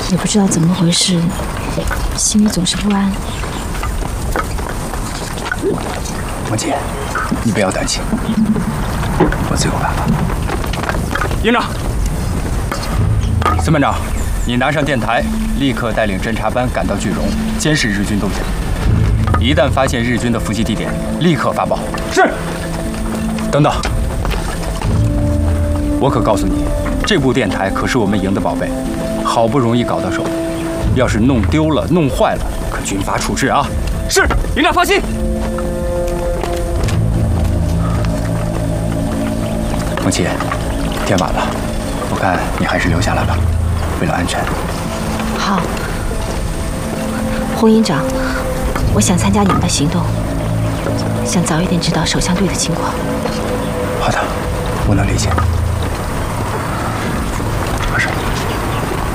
也不知道怎么回事，心里总是不安。 王姐，你不要担心，我自有办法。营长，孙班长，你拿上电台，立刻带领侦察班赶到句容，监视日军动向。一旦发现日军的伏击地点，立刻发报。是。等等，我可告诉你，这部电台可是我们营的宝贝，好不容易搞到手，要是弄丢了、弄坏了，可军法处置啊！是，营长放心。梦琪，天晚了，我看你还是留下来吧，为了安全。 好，洪营长，我想参加你们的行动，想早一点知道首相队的情况。 好的，我能理解。没事。